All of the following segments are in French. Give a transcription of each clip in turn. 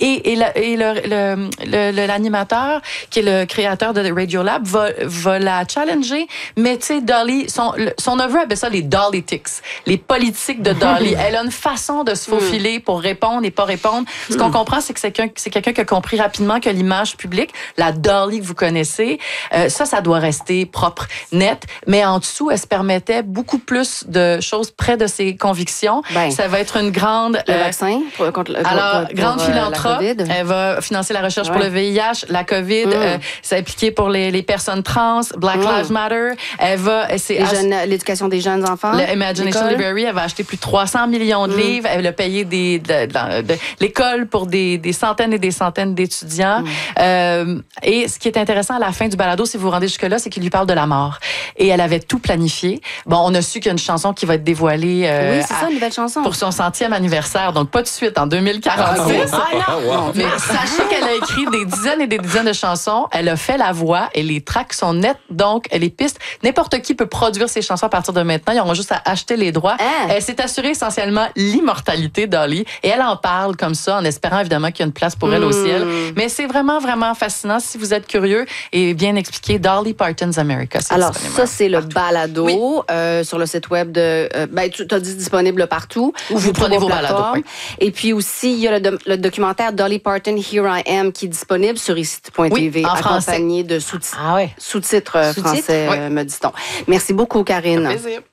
Et l'animateur, qui est le créateur de Radiolab, va la challenger. Mais tu sais, Dolly, son neveu appelle ça les Dolly tics, les politiques de Dolly. Elle a une façon de se faufiler pour répondre et pas répondre. Ce qu'on comprend, c'est que c'est quelqu'un qui a compris rapidement que l'image publique, la Dolly que vous connaissez, ça doit rester propre, net. Mais en dessous, elle se permettait beaucoup plus de choses près de ses convictions. Ça va être une grande... le vaccin grande philanthrope. Elle va financer la recherche pour le VIH, la COVID, s'appliquer pour les personnes trans, Black Lives Matter. Elle va... l'éducation des jeunes enfants. L'Imagination Library, elle va acheter plus de 300 millions de livres. Elle a payé de l'école pour des centaines et des centaines d'étudiants. Et ce qui est intéressant à la fin du balado, si vous vous rendez jusque-là, c'est qu'il lui parle de la mort. Et elle avait tout planifié. Bon, on a su qu'il y a une chanson qui va être dévoilée c'est ça, une nouvelle chanson. Pour son 100e anniversaire. Donc, pas de suite, en 2046. Mais sachez qu'elle a écrit des dizaines et des dizaines de chansons. Elle a fait la voix et les tracks sont nettes. Donc, les pistes, n'importe qui peut produire ses chansons à partir de maintenant. Ils auront juste à acheter les droits. Elle s'est assurée essentiellement l'immortalité, Dolly. Et elle en parle comme ça, en espérant évidemment qu'il y a une place pour elle au ciel. Mais c'est vraiment, vraiment fascinant. Si vous êtes curieux et bien expliqué, Dolly Parton's America. Alors, ça, c'est le balado sur le site web de... tu as dit disponible partout. Où vous prenez vos balados. Et puis aussi, il y a le documentaire Dolly Parton, Here I Am, qui est disponible sur ici.tv, accompagné de sous-titres français, me dit-on. Merci beaucoup, Karine. Un plaisir.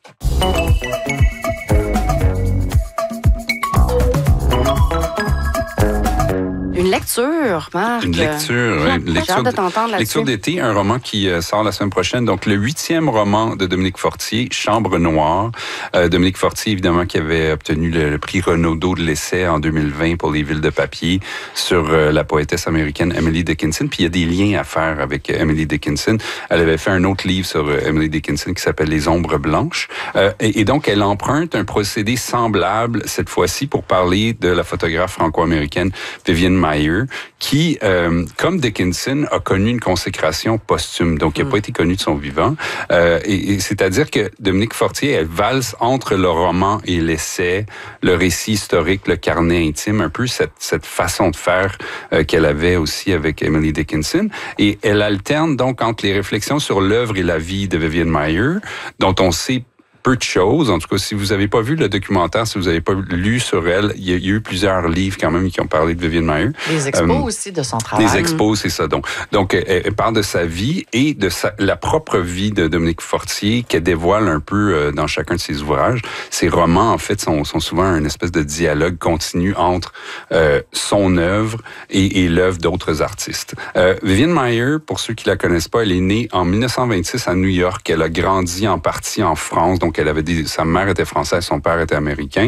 Une lecture, Marc. Une lecture, oui. J'ai hâte de t'entendre là-dessus. Lecture d'été, un roman qui sort la semaine prochaine. Donc, le 8e roman de Dominique Fortier, Chambre noire. Dominique Fortier, évidemment, qui avait obtenu le prix Renaudot de l'essai en 2020 pour Les villes de papier sur la poétesse américaine Emily Dickinson. Puis, il y a des liens à faire avec Emily Dickinson. Elle avait fait un autre livre sur Emily Dickinson qui s'appelle Les ombres blanches. Et donc, elle emprunte un procédé semblable, cette fois-ci, pour parler de la photographe franco-américaine Vivienne Maier, qui, comme Dickinson, a connu une consécration posthume. Donc, il n'a pas été connu de son vivant. Et c'est-à-dire que Dominique Fortier, elle valse entre le roman et l'essai, le récit historique, le carnet intime, un peu cette façon de faire qu'elle avait aussi avec Emily Dickinson. Et elle alterne donc entre les réflexions sur l'œuvre et la vie de Vivienne Maier, dont on sait peu de choses. En tout cas, si vous n'avez pas vu le documentaire, si vous n'avez pas lu sur elle, il y a eu plusieurs livres quand même qui ont parlé de Vivienne Maier. Des expos aussi de son travail. Des expos, c'est ça. Donc elle parle de sa vie et de la propre vie de Dominique Fortier qu'elle dévoile un peu dans chacun de ses ouvrages. Ses romans, en fait, sont souvent une espèce de dialogue continu entre son œuvre et l'œuvre d'autres artistes. Vivienne Maier, pour ceux qui la connaissent pas, elle est née en 1926 à New York. Elle a grandi en partie en France. Donc, sa mère était française, son père était américain.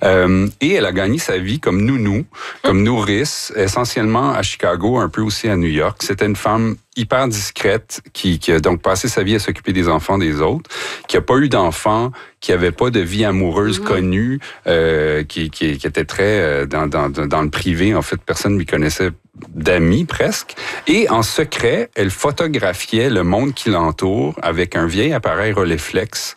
Et elle a gagné sa vie comme nounou, comme nourrice, essentiellement à Chicago, un peu aussi à New York. C'était une femme hyper discrète, qui a donc passé sa vie à s'occuper des enfants des autres, qui a pas eu d'enfants, qui avait pas de vie amoureuse connue, qui était très dans le privé. En fait, personne ne lui connaissait d'amis presque. Et en secret, elle photographiait le monde qui l'entoure avec un vieil appareil Rolleiflex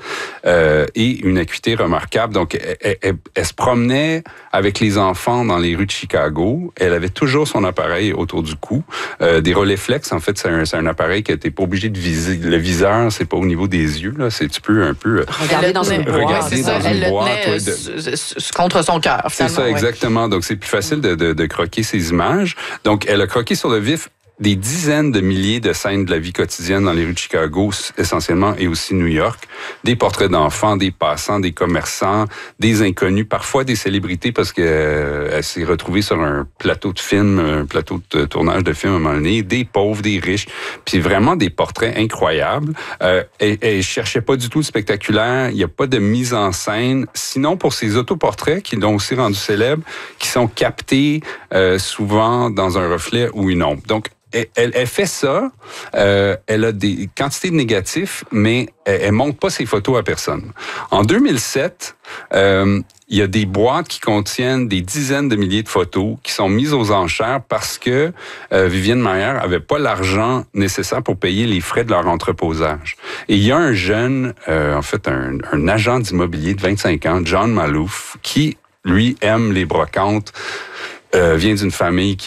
et une acuité remarquable. Donc, elle se promenait avec les enfants dans les rues de Chicago. Elle avait toujours son appareil autour du cou. Des Rolleiflex, en fait, c'est un appareil que t'es pas obligé de viser. Le viseur, c'est pas au niveau des yeux, là. Tu peux un peu regarder dans une boîte. Elle le tenait contre son cœur. C'est ça, exactement. Donc, c'est plus facile de croquer ces images. Donc, elle a croqué sur le vif des dizaines de milliers de scènes de la vie quotidienne dans les rues de Chicago, essentiellement, et aussi New York. Des portraits d'enfants, des passants, des commerçants, des inconnus, parfois des célébrités, parce elle s'est retrouvée sur un plateau de film, un plateau de tournage de film à un moment donné, des pauvres, des riches, puis vraiment des portraits incroyables. Elle cherchait pas du tout le spectaculaire, il n'y a pas de mise en scène, sinon pour ses autoportraits, qui l'ont aussi rendu célèbre, qui sont captés souvent dans un reflet ou une ombre. Donc, elle fait ça, elle a des quantités de négatifs, mais elle montre pas ses photos à personne. En 2007, il y a des boîtes qui contiennent des dizaines de milliers de photos qui sont mises aux enchères parce que Vivienne Maier avait pas l'argent nécessaire pour payer les frais de leur entreposage. Et il y a un jeune, en fait, un agent d'immobilier de 25 ans, John Malouf, qui, lui, aime les brocantes, vient d'une famille qui